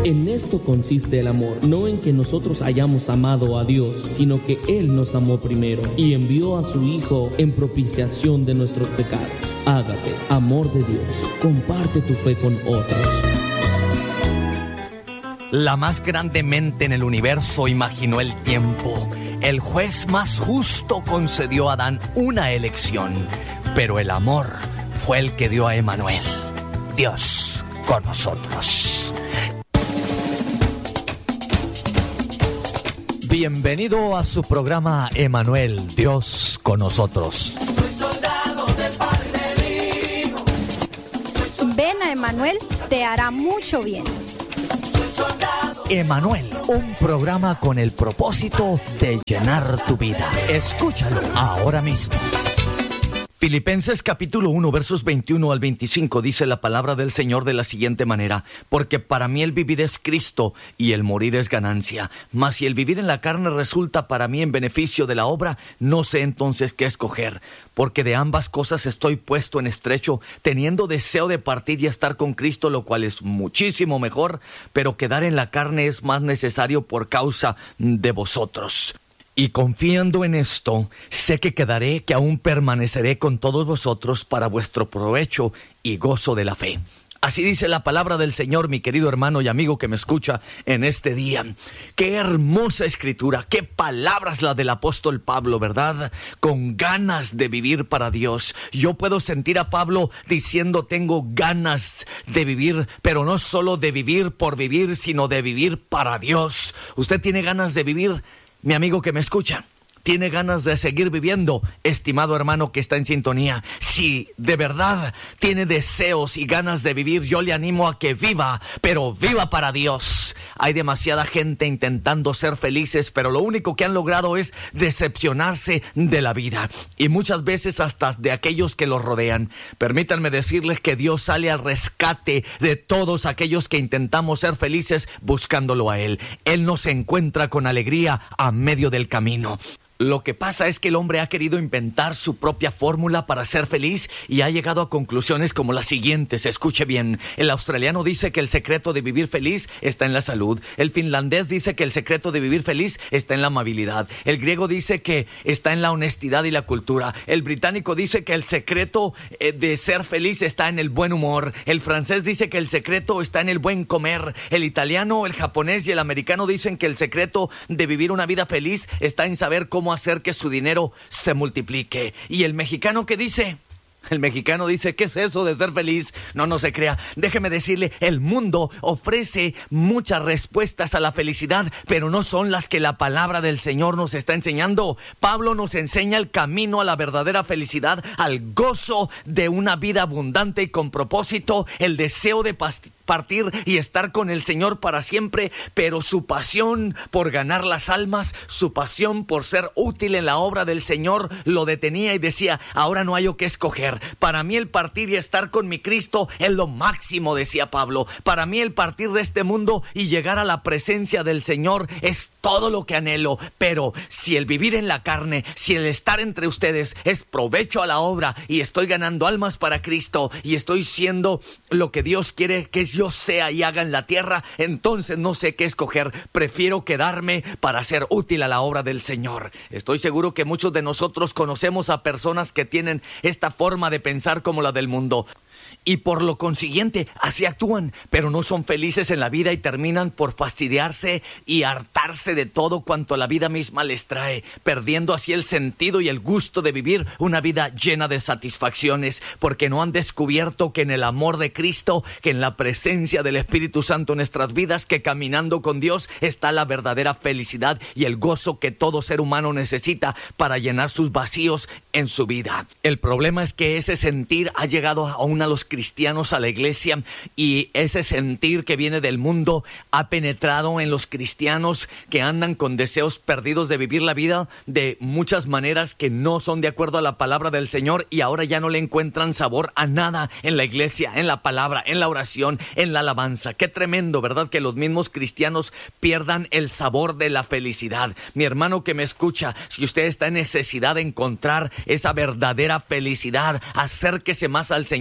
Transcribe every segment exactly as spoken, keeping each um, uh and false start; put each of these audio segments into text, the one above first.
En esto consiste el amor, no en que nosotros hayamos amado a Dios, sino que Él nos amó primero y envió a su Hijo en propiciación de nuestros pecados. Ágape, amor de Dios, comparte tu fe con otros. La más grande mente en el universo imaginó el tiempo. El juez más justo concedió a Adán una elección, pero el amor fue el que dio a Emmanuel, Dios con nosotros. Bienvenido a su programa Emmanuel, Dios con nosotros. Soy soldado del Padre y del Hijo. Ven a Emmanuel, te hará mucho bien. Emmanuel, un programa con el propósito de llenar tu vida. Escúchalo ahora mismo. Filipenses capítulo uno, versos veintiuno al veinticinco, dice la palabra del Señor de la siguiente manera: porque para mí el vivir es Cristo y el morir es ganancia. Mas si el vivir en la carne resulta para mí en beneficio de la obra, no sé entonces qué escoger. Porque de ambas cosas estoy puesto en estrecho, teniendo deseo de partir y estar con Cristo, lo cual es muchísimo mejor, pero quedar en la carne es más necesario por causa de vosotros. Y confiando en esto, sé que quedaré, que aún permaneceré con todos vosotros para vuestro provecho y gozo de la fe. Así dice la palabra del Señor, mi querido hermano y amigo que me escucha en este día. Qué hermosa escritura, qué palabras la del apóstol Pablo, ¿verdad? Con ganas de vivir para Dios. Yo puedo sentir a Pablo diciendo: tengo ganas de vivir, pero no solo de vivir por vivir, sino de vivir para Dios. ¿Usted tiene ganas de vivir? Mi amigo que me escucha, ¿tiene ganas de seguir viviendo? Estimado hermano que está en sintonía, si de verdad tiene deseos y ganas de vivir, yo le animo a que viva, pero viva para Dios. Hay demasiada gente intentando ser felices, pero lo único que han logrado es decepcionarse de la vida, y muchas veces hasta de aquellos que los rodean. Permítanme decirles que Dios sale al rescate de todos aquellos que intentamos ser felices buscándolo a Él. Él nos encuentra con alegría a medio del camino. Lo que pasa es que el hombre ha querido inventar su propia fórmula para ser feliz y ha llegado a conclusiones como las siguientes. Escuche bien. El australiano dice que el secreto de vivir feliz está en la salud. El finlandés dice que el secreto de vivir feliz está en la amabilidad. El griego dice que está en la honestidad y la cultura. El británico dice que el secreto eh, de ser feliz está en el buen humor. El francés dice que el secreto está en el buen comer. El italiano, el japonés y el americano dicen que el secreto de vivir una vida feliz está en saber cómo hacer que su dinero se multiplique. ¿Y el mexicano qué dice? El mexicano dice: ¿qué es eso de ser feliz? No, no se crea. Déjeme decirle, el mundo ofrece muchas respuestas a la felicidad, pero no son las que la palabra del Señor nos está enseñando. Pablo nos enseña el camino a la verdadera felicidad, al gozo de una vida abundante y con propósito, el deseo de pastir partir y estar con el Señor para siempre, pero su pasión por ganar las almas, su pasión por ser útil en la obra del Señor lo detenía y decía: ahora no hay o qué escoger. Para mí el partir y estar con mi Cristo es lo máximo, decía Pablo. Para mí el partir de este mundo y llegar a la presencia del Señor es todo lo que anhelo. Pero si el vivir en la carne, si el estar entre ustedes es provecho a la obra y estoy ganando almas para Cristo y estoy siendo lo que Dios quiere que yo sea y haga en la tierra, entonces no sé qué escoger. Prefiero quedarme para ser útil a la obra del Señor. Estoy seguro que muchos de nosotros conocemos a personas que tienen esta forma de pensar como la del mundo. Y por lo consiguiente, así actúan, pero no son felices en la vida y terminan por fastidiarse y hartarse de todo cuanto la vida misma les trae, perdiendo así el sentido y el gusto de vivir una vida llena de satisfacciones, porque no han descubierto que en el amor de Cristo, que en la presencia del Espíritu Santo en nuestras vidas, que caminando con Dios está la verdadera felicidad y el gozo que todo ser humano necesita para llenar sus vacíos en su vida. El problema es que ese sentir ha llegado aún a los cristianos, a la iglesia, y ese sentir que viene del mundo ha penetrado en los cristianos que andan con deseos perdidos de vivir la vida de muchas maneras que no son de acuerdo a la palabra del Señor, y ahora ya no le encuentran sabor a nada en la iglesia, en la palabra, en la oración, en la alabanza. Qué tremendo, ¿verdad? Que los mismos cristianos pierdan el sabor de la felicidad. Mi hermano que me escucha, si usted está en necesidad de encontrar esa verdadera felicidad, acérquese más al Señor.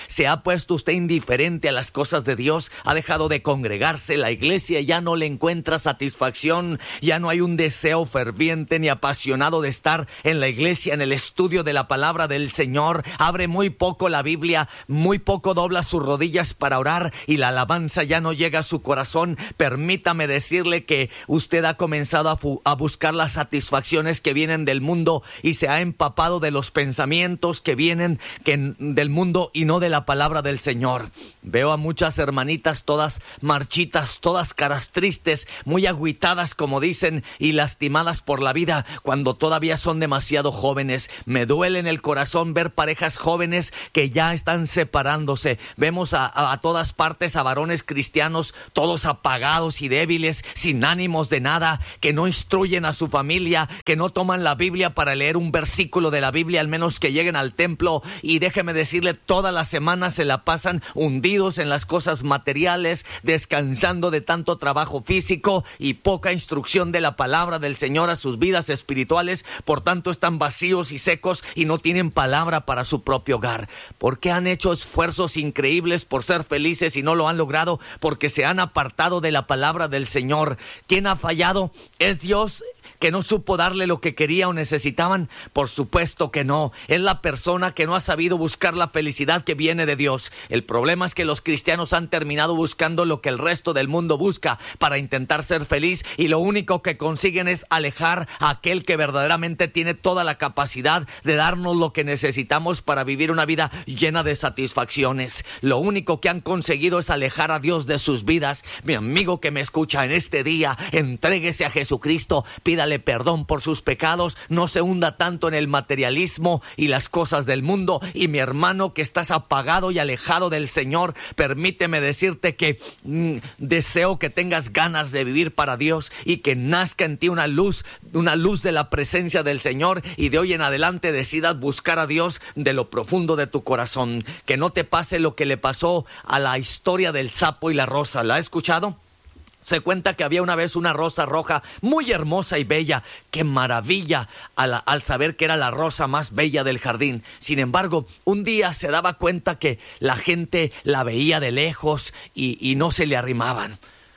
¿Se ha puesto usted indiferente a las cosas de Dios? ¿Ha dejado de congregarse? La iglesia ya no le encuentra satisfacción, ya no hay un deseo ferviente ni apasionado de estar en la iglesia, en el estudio de la palabra del Señor. Abre muy poco la Biblia, muy poco dobla sus rodillas para orar y la alabanza ya no llega a su corazón. Permítame decirle que usted ha comenzado a, fu- a buscar las satisfacciones que vienen del mundo y se ha empapado de los pensamientos que vienen que, del mundo y no de la palabra del Señor. Veo a muchas hermanitas todas marchitas, todas caras tristes, muy agüitadas como dicen y lastimadas por la vida cuando todavía son demasiado jóvenes. Me duele en el corazón ver parejas jóvenes que ya están separándose. Vemos a, a, a todas partes a varones cristianos todos apagados y débiles, sin ánimos de nada, que no instruyen a su familia, que no toman la Biblia para leer un versículo de la Biblia, al menos que lleguen al templo, y déjeme decirle, toda la semana se la pasan hundidos en las cosas materiales, descansando de tanto trabajo físico y poca instrucción de la palabra del Señor a sus vidas espirituales. Por tanto están vacíos y secos y no tienen palabra para su propio hogar. ¿Por qué han hecho esfuerzos increíbles por ser felices y no lo han logrado? Porque se han apartado de la palabra del Señor. ¿Quién ha fallado? ¿Es Dios que no supo darle lo que quería o necesitaban? Por supuesto que no. Es la persona que no ha sabido buscar la felicidad que viene de Dios. El problema es que los cristianos han terminado buscando lo que el resto del mundo busca para intentar ser feliz, y lo único que consiguen es alejar a aquel que verdaderamente tiene toda la capacidad de darnos lo que necesitamos para vivir una vida llena de satisfacciones. Lo único que han conseguido es alejar a Dios de sus vidas. Mi amigo que me escucha en este día, entréguese a Jesucristo, pídale perdón por sus pecados, no se hunda tanto en el materialismo y las cosas del mundo. Y mi hermano que estás apagado y alejado del Señor, permíteme decirte que mm, deseo que tengas ganas de vivir para Dios y que nazca en ti una luz, una luz de la presencia del Señor, y de hoy en adelante decidas buscar a Dios de lo profundo de tu corazón. Que no te pase lo que le pasó a la historia del sapo y la rosa. ¿La has escuchado? Se cuenta que había una vez una rosa roja muy hermosa y bella. ¡Qué maravilla! Al, al saber que era la rosa más bella del jardín. Sin embargo, un día se daba cuenta que la gente la veía de lejos y, y no se le arrimaban.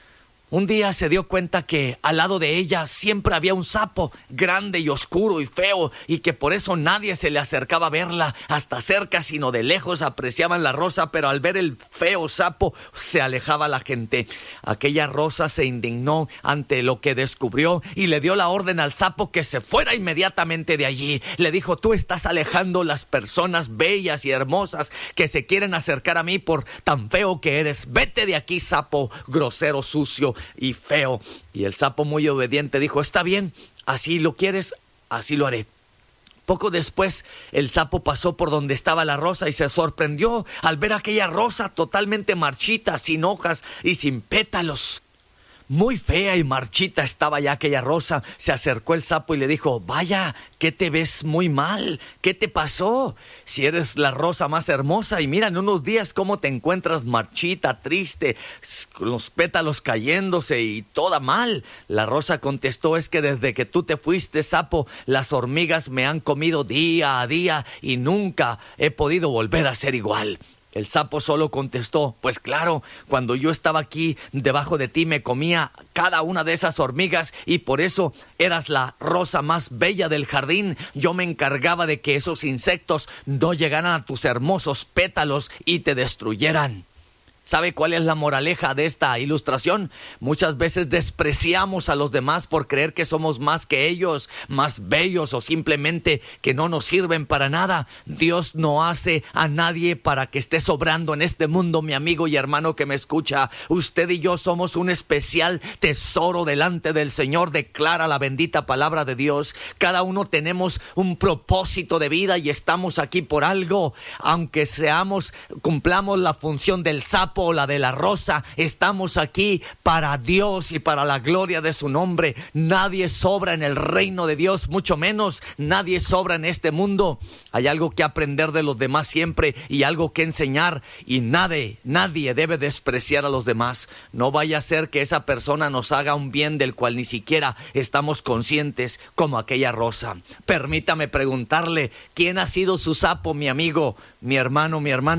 Un día se dio cuenta que al lado de ella siempre había un sapo grande y oscuro y feo, y que por eso nadie se le acercaba a verla hasta cerca, sino de lejos apreciaban la rosa, pero al ver el feo sapo se alejaba la gente. Aquella rosa se indignó ante lo que descubrió y le dio la orden al sapo que se fuera inmediatamente de allí. Le dijo: tú estás alejando las personas bellas y hermosas que se quieren acercar a mí por tan feo que eres. Vete de aquí, sapo grosero, sucio y feo. Y el sapo, muy obediente, dijo: está bien, así lo quieres, así lo haré. Poco después, el sapo pasó por donde estaba la rosa y se sorprendió al ver aquella rosa totalmente marchita, sin hojas y sin pétalos. Muy fea y marchita estaba ya aquella rosa. Se acercó el sapo y le dijo: vaya, ¿qué te ves muy mal? ¿Qué te pasó? Si eres la rosa más hermosa, y mira en unos días cómo te encuentras marchita, triste, con los pétalos cayéndose y toda mal. La rosa contestó: es que desde que tú te fuiste, sapo, las hormigas me han comido día a día y nunca he podido volver a ser igual. El sapo solo contestó: pues claro, cuando yo estaba aquí debajo de ti me comía cada una de esas hormigas y por eso eras la rosa más bella del jardín. Yo me encargaba de que esos insectos no llegaran a tus hermosos pétalos y te destruyeran. ¿Sabe cuál es la moraleja de esta ilustración? Muchas veces despreciamos a los demás por creer que somos más que ellos, más bellos, o simplemente que no nos sirven para nada. Dios no hace a nadie para que esté sobrando en este mundo, mi amigo y hermano que me escucha. Usted y yo somos un especial tesoro delante del Señor, declara la bendita palabra de Dios. Cada uno tenemos un propósito de vida y estamos aquí por algo. Aunque seamos, cumplamos la función del sapo o la de la rosa, estamos aquí para Dios y para la gloria de su nombre. Nadie sobra en el reino de Dios, mucho menos nadie sobra en este mundo. Hay algo que aprender de los demás siempre y algo que enseñar, y nadie, nadie debe despreciar a los demás. No vaya a ser que esa persona nos haga un bien del cual ni siquiera estamos conscientes, como aquella rosa. Permítame preguntarle: ¿quién ha sido su sapo, mi amigo, mi hermano, mi hermana?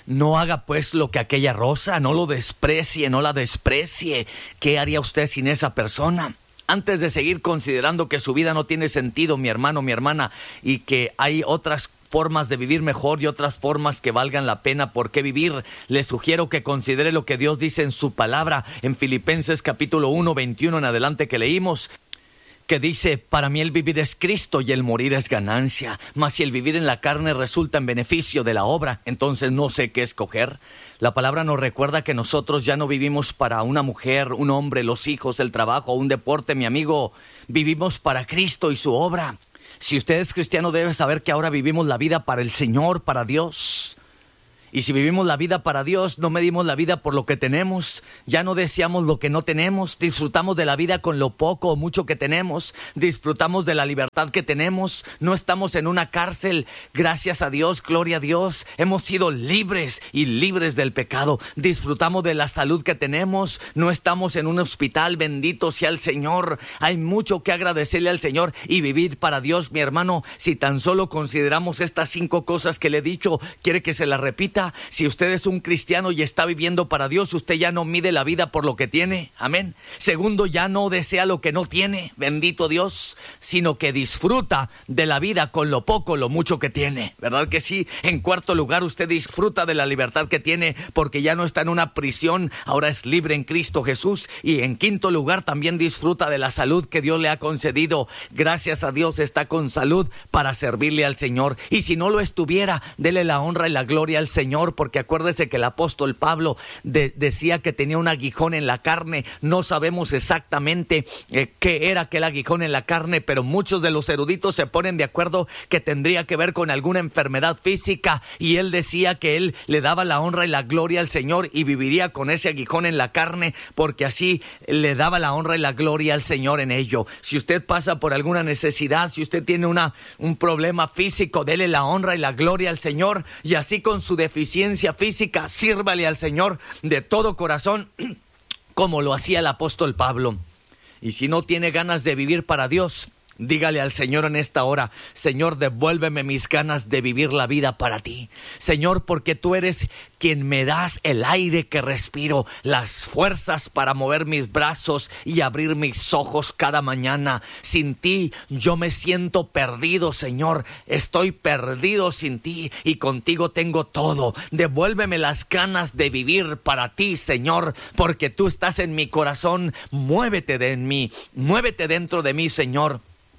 No haga pues lo que aquella Rosa, no lo desprecie, no la desprecie. ¿Qué haría usted sin esa persona? Antes de seguir considerando que su vida no tiene sentido, mi hermano, mi hermana, y que hay otras formas de vivir mejor y otras formas que valgan la pena por qué vivir, le sugiero que considere lo que Dios dice en su palabra, en Filipenses capítulo uno, veintiuno en adelante que leímos, que dice: para mí el vivir es Cristo y el morir es ganancia, mas si el vivir en la carne resulta en beneficio de la obra, entonces no sé qué escoger. La palabra nos recuerda que nosotros ya no vivimos para una mujer, un hombre, los hijos, el trabajo, un deporte, mi amigo. Vivimos para Cristo y su obra. Si usted es cristiano, debe saber que ahora vivimos la vida para el Señor, para Dios. Y si vivimos la vida para Dios, no medimos la vida por lo que tenemos, ya no deseamos lo que no tenemos, disfrutamos de la vida con lo poco o mucho que tenemos, disfrutamos de la libertad que tenemos, no estamos en una cárcel, gracias a Dios, gloria a Dios, hemos sido libres y libres del pecado, disfrutamos de la salud que tenemos, no estamos en un hospital, bendito sea el Señor, hay mucho que agradecerle al Señor y vivir para Dios, mi hermano. Si tan solo consideramos estas cinco cosas que le he dicho, ¿quiere que se las repita? Si usted es un cristiano y está viviendo para Dios, usted ya no mide la vida por lo que tiene, amén. Segundo, ya no desea lo que no tiene, bendito Dios, sino que disfruta de la vida con lo poco, lo mucho que tiene, ¿verdad que sí? En cuarto lugar, usted disfruta de la libertad que tiene porque ya no está en una prisión, ahora es libre en Cristo Jesús. Y en quinto lugar, también disfruta de la salud que Dios le ha concedido. Gracias a Dios está con salud para servirle al Señor. Y si no lo estuviera, dele la honra y la gloria al Señor, porque acuérdese que el apóstol Pablo de, decía que tenía un aguijón en la carne. No sabemos exactamente eh, qué era aquel aguijón en la carne, pero muchos de los eruditos se ponen de acuerdo que tendría que ver con alguna enfermedad física, y él decía que él le daba la honra y la gloria al Señor y viviría con ese aguijón en la carne, porque así le daba la honra y la gloria al Señor en ello. Si usted pasa por alguna necesidad, si usted tiene una, un problema físico, dele la honra y la gloria al Señor, y así con su deficiencia física, sírvale al Señor de todo corazón, como lo hacía el apóstol Pablo. Y si no tiene ganas de vivir para Dios, dígale al Señor en esta hora: Señor, devuélveme mis ganas de vivir la vida para ti. Señor, porque tú eres quien me das el aire que respiro, las fuerzas para mover mis brazos y abrir mis ojos cada mañana. Sin ti yo me siento perdido, Señor. Estoy perdido sin ti y contigo tengo todo. Devuélveme las ganas de vivir para ti, Señor, porque tú estás en mi corazón. Muévete de en mí, muévete dentro de mí, Señor.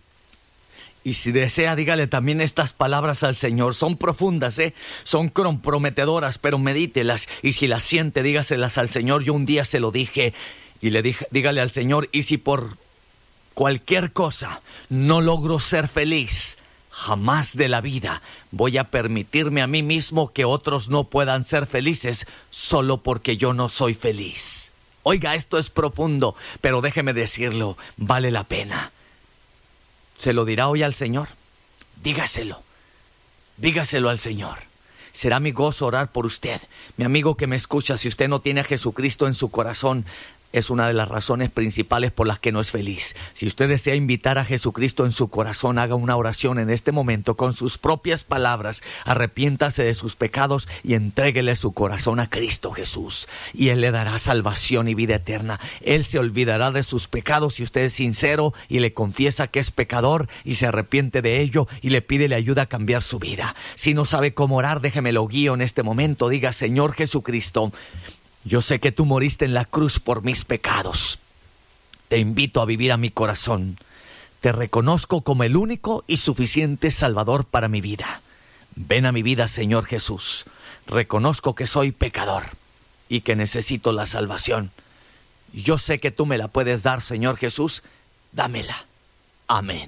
Y si desea, dígale también estas palabras al Señor. Son profundas, ¿eh? Son comprometedoras, pero medítelas. Y si las siente, dígaselas al Señor. Yo un día se lo dije y le dije, dígale al Señor: y si por cualquier cosa no logro ser feliz, jamás de la vida voy a permitirme a mí mismo que otros no puedan ser felices solo porque yo no soy feliz. Oiga, esto es profundo, pero déjeme decirlo, vale la pena. ¿Se lo dirá hoy al Señor? Dígaselo, dígaselo al Señor. Será mi gozo orar por usted. Mi amigo que me escucha, si usted no tiene a Jesucristo en su corazón, es una de las razones principales por las que no es feliz. Si usted desea invitar a Jesucristo en su corazón, haga una oración en este momento con sus propias palabras. Arrepiéntase de sus pecados y entréguele su corazón a Cristo Jesús. Y Él le dará salvación y vida eterna. Él se olvidará de sus pecados si usted es sincero y le confiesa que es pecador y se arrepiente de ello y le pide la ayuda a cambiar su vida. Si no sabe cómo orar, déjeme lo guío en este momento. Diga: Señor Jesucristo, yo sé que tú moriste en la cruz por mis pecados. Te invito a vivir a mi corazón. Te reconozco como el único y suficiente Salvador para mi vida. Ven a mi vida, Señor Jesús. Reconozco que soy pecador y que necesito la salvación. Yo sé que tú me la puedes dar, Señor Jesús. Dámela. Amén.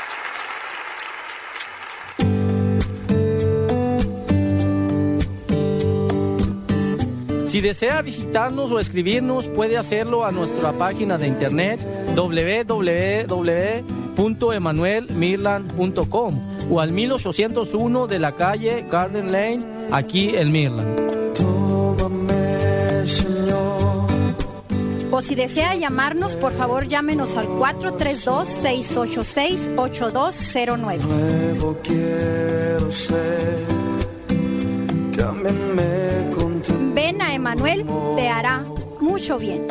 Si desea visitarnos o escribirnos, puede hacerlo a nuestra página de internet doble u doble u doble u punto emanuel mirland punto com o al mil ochocientos uno de la calle Garden Lane, aquí en Mirland. Tómame, Señor. O si desea llamarnos, por favor llámenos al cuatro tres dos, seis ocho seis, ocho dos cero nueve. Nuevo quiero ser, cámbiame con tu Ven a Emanuel, te hará mucho bien.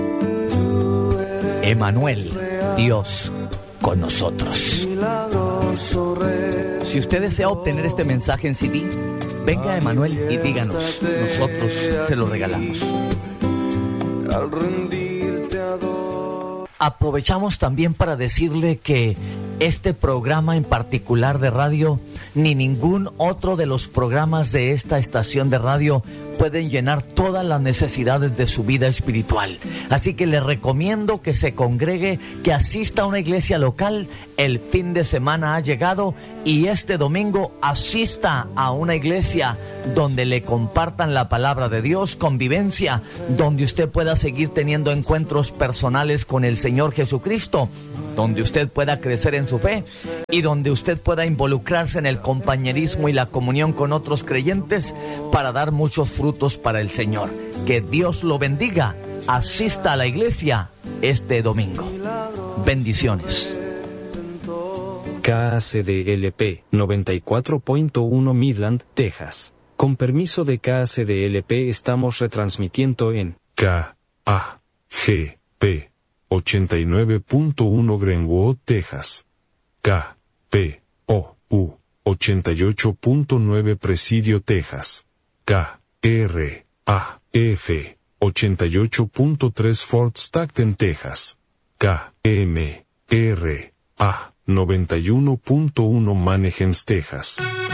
Emanuel, Dios con nosotros. milagroso rey. Si usted desea obtener este mensaje en C D, venga a Emanuel y díganos, nosotros se lo regalamos. Al rendirte adoro. Aprovechamos también para decirle que este programa en particular de radio, ni ningún otro de los programas de esta estación de radio pueden llenar todas las necesidades de su vida espiritual. Así que le recomiendo que se congregue, que asista a una iglesia local. El fin de semana ha llegado y este domingo asista a una iglesia donde le compartan la palabra de Dios, convivencia, donde usted pueda seguir teniendo encuentros personales con el Señor Jesucristo, donde usted pueda crecer en su fe y donde usted pueda involucrarse en el compañerismo y la comunión con otros creyentes para dar muchos frutos para el Señor. Que Dios lo bendiga. Asista a la iglesia este domingo. Bendiciones. K A C D L P noventa y cuatro punto uno Midland, Texas. Con permiso de K A C D L P estamos retransmitiendo en K A G P ochenta y nueve punto uno Greenwood, Texas. K P O U ochenta y ocho punto nueve Presidio, Texas. K R A F ochenta y ocho punto tres Fort Stockton, Texas. K M R A noventa y uno punto uno Manheim, Texas.